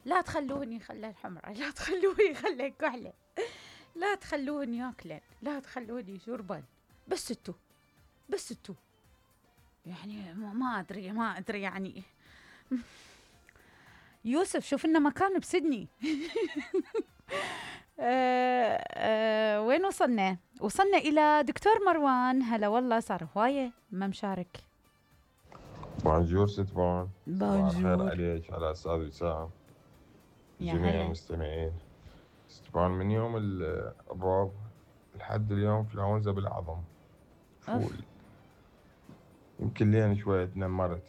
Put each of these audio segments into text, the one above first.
لا تخلوني خلى الحمرة، لا تخلوني خلى الكحلة، لا تخلوني ياكلن، لا تخلوني شربا. بس انتو يعني ما ادري يعني. يوسف شوف لنا مكان بسدني. وين وصلنا؟ وصلنا إلى دكتور مروان. هلا والله، صار هواية ما مشارك. بونجور ست بون، صباح الخير بونجور. عليك على أستاذ وسام يا وجميع هلا. المستمعين. ست بون، من يوم الربع لحد اليوم فلونزا بالعظم أوف. فول. يمكن لين شوية تنمرت،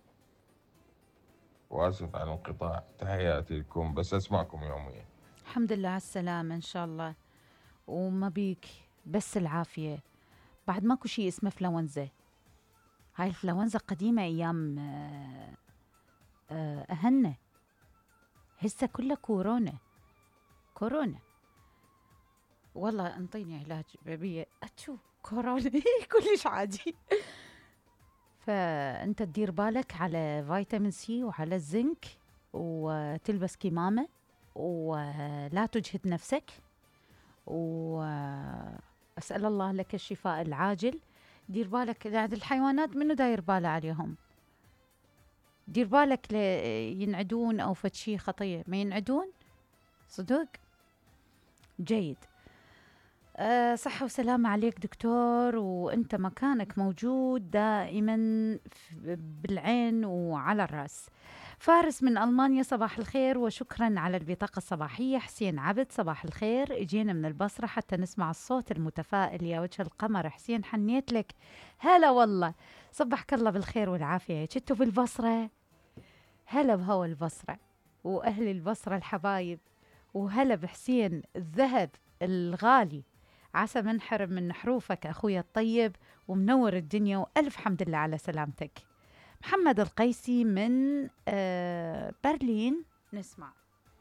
وآسف على الانقطاع. تحياتي لكم، بس أسمعكم يوميا. الحمد لله على السلامة إن شاء الله، وما بيك بس العافية. بعد ماكو شيء اسمه فلونزا. هاي الفلونزا قديمة أيام أهلنا. هسه كله كورونا. والله انطيني علاج بيبية اتشو كورونا. كلش عادي. فانت تدير بالك على فيتامين سي وعلى الزنك، وتلبس كمامة، ولا تجهد نفسك، وأسأل الله لك الشفاء العاجل. دير بالك بعد الحيوانات، منو داير باله عليهم؟ دير بالك ينعدون أو فد شي خطية، ما ينعدون صدق. جيد. صحة وسلامة عليك دكتور، وانت مكانك موجود دائما بالعين وعلى الرأس. فارس من ألمانيا، صباح الخير وشكرا على البطاقة الصباحية. حسين عبد، صباح الخير، اجينا من البصرة حتى نسمع الصوت المتفائل يا وجه القمر. حسين حنيت لك. هلا والله، صبحك الله بالخير والعافية. جيتوا بالبصرة؟ هلا بهوا البصرة وأهل البصرة الحبايب، وهلا بحسين الذهب الغالي. عسى ما نحرم من حروفك أخويا الطيب، ومنور الدنيا، وألف حمد لله على سلامتك. محمد القيسي من برلين، نسمع.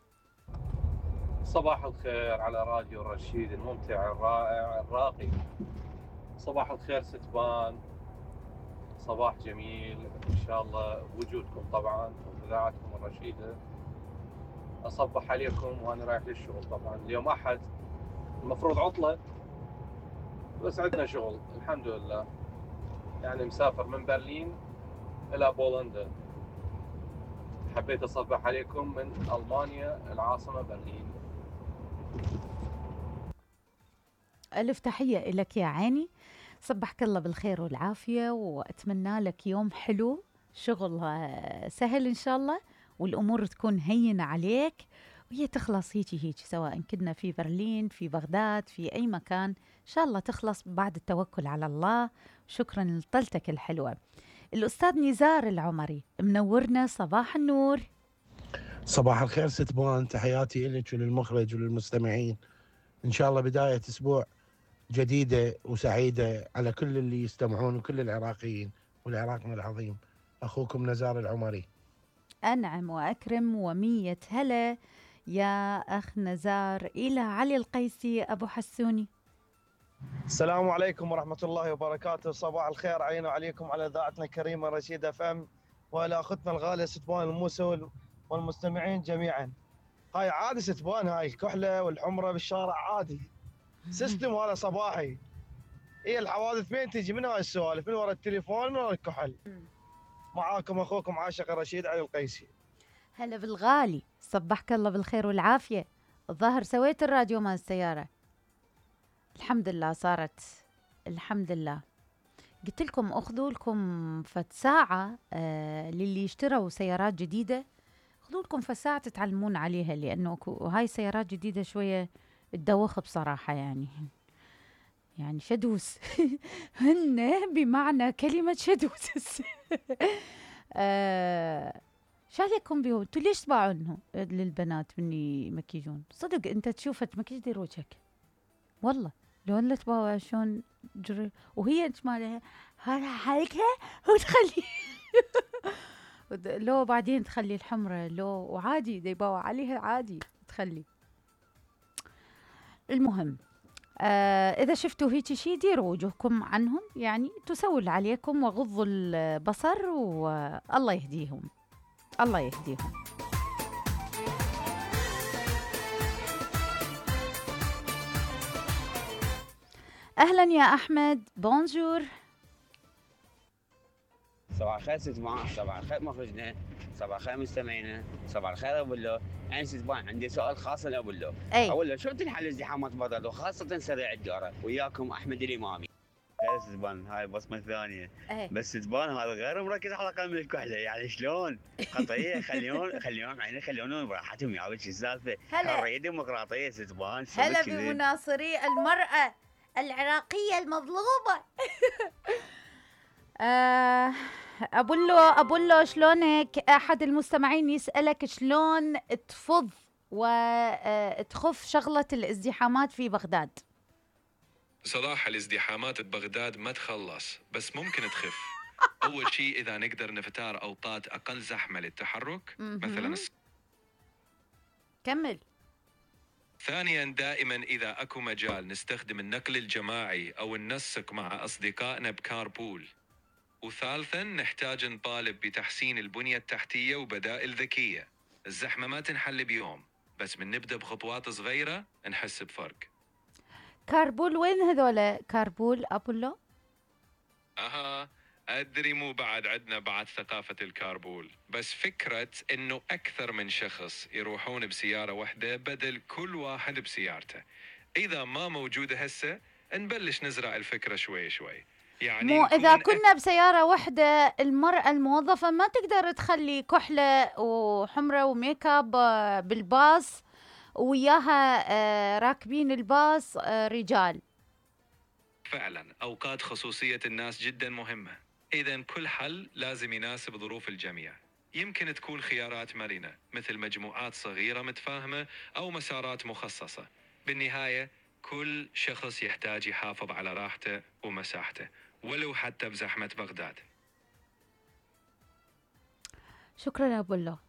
صباح الخير على راديو الرشيد الممتع الرائع الراقي. صباح الخير ستبان، صباح جميل إن شاء الله بوجودكم طبعا وإذاعتكم الرشيدة. أصبح عليكم وأنا رايح للشغل. طبعا اليوم أحد، المفروض عطلة، بس عندنا شغل الحمد لله. يعني مسافر من برلين إلى بولندا. حبيت أصبح عليكم من ألمانيا العاصمة برلين. ألف تحية لك يا عيني، صبحك الله بالخير والعافية، وأتمنى لك يوم حلو، شغل سهل إن شاء الله، والأمور تكون هينة عليك، وهي تخلص هيك سواء كنا في برلين، في بغداد، في أي مكان، إن شاء الله تخلص بعد التوكل على الله. شكرا لطلتك الحلوة. الأستاذ نزار العمري منورنا، صباح النور. صباح الخير ستبان، تحياتي لك وللمخرج وللمستمعين. إن شاء الله بداية أسبوع جديدة وسعيدة على كل اللي يستمعون وكل العراقيين، والعراقنا العظيم. أخوكم نزار العمري. أنعم وأكرم ومية هلا يا أخ نزار. إلى علي القيسي أبو حسوني. السلام عليكم ورحمة الله وبركاته. صباح الخير علينا وعليكم، على إذاعتنا الكريمة رشيد FM، وإلى أختنا الغالية ستبان الموسى والمستمعين جميعا. هاي عادي ستبان، هاي الكحلة والحمرة بالشارع عادي، سيستم هذا صباحي. هي الحوادث فين تجي؟ من هاي السوالف؟ من وراء التليفون، من وراء الكحل. معاكم أخوكم عاشق رشيد علي القيسي. هلا بالغالي، صبحك الله بالخير والعافية. الظاهر سويت الراديو مال السيارة. الحمد لله صارت، الحمد لله. قلت لكم أخذوا لكم فد ساعة للي يشتروا سيارات جديدة، خذوا لكم فد ساعة تتعلمون عليها، لأنه هاي سيارات جديدة شوية تدوخ بصراحة يعني شدوس. هن بمعنى كلمة شدوس. شو عليكم بيهم؟ انتوا ليش تباعونهم للبنات من يمكيجون؟ صدق انت تشوفها تمكيج وجهك، والله لو لا تباوع شلون جري، وهي انت مالها هذا حالكها وتخلي. لو بعدين تخلي الحمرة لو، وعادي دي يباوع عليها عادي تخلي. المهم إذا شفتوا هيك شي ديروا وجوهكم عنهم، يعني تسووا اللي عليكم، وغضوا البصر، والله يهديهم، الله يهديهم. أهلا يا أحمد، بونجور. صباح الخير ست مان، صباح الخير مخرجنا، صباح الخير مستمعينا، صباح الخير ابو الله. انا ست مان عندي سؤال خاص لابو الله. أي اقول له شو تنحل ازدحامات بغداد وخاصه سريع الدوره؟ وياكم احمد الامامي. خير ست مان، هاي البصمه الثانيه. أي بس ست مان هذا غير مركز على قلم الكحله، يعني شلون؟ خطيه خليهم يعني خليهم براحتهم يا ولد، شو السالفه؟ هلا حريه ديمقراطيه ست مان. هلا بمناصري المرأة العراقية المظلومة. أبولو شلونك؟ أحد المستمعين يسألك شلون تفض وتخف شغلة الازدحامات في بغداد. صراحة الازدحامات ببغداد ما تخلص، بس ممكن تخف. أول شيء إذا نقدر نختار أوقات أقل زحمة للتحرك، مثلا كمل. ثانياً دائماً إذا أكو مجال نستخدم النقل الجماعي أو ننسق مع أصدقائنا بكاربول. وثالثاً نحتاج نطالب بتحسين البنية التحتية وبدائل ذكية. الزحمة ما تنحل بيوم، بس من نبدأ بخطوات صغيرة نحس بفرق. كاربول وين هذولا؟ كاربول أبولو؟ أدري مو بعد عندنا بعد ثقافة الكاربول، بس فكرة إنه أكثر من شخص يروحون بسيارة واحدة بدل كل واحد بسيارته. إذا ما موجودة هسه نبلش نزرع الفكرة شوي شوي. يعني مو إذا كنا بسيارة واحدة المرأة الموظفة ما تقدر تخلي كحلة وحمرة وميك اب بالباص وياها راكبين الباص رجال. فعلا أوقات خصوصية الناس جدا مهمة، إذن كل حل لازم يناسب ظروف الجميع. يمكن تكون خيارات مرنة مثل مجموعات صغيرة متفاهمة أو مسارات مخصصة. بالنهاية كل شخص يحتاج يحافظ على راحته ومساحته ولو حتى بزحمة بغداد. شكرا يا أبو الله.